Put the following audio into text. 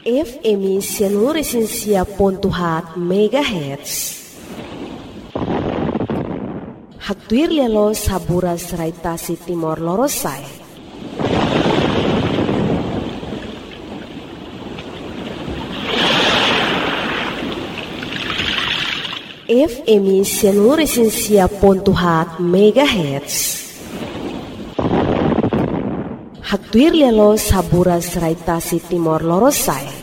FM Seluruh Pontuhat MHz. Haktuir lelo sabura seraitasi Timor Lorosai. FM Seluruh Pontuhat MHz. Haktuir lelo sabura seraitasi Timor Lorosai.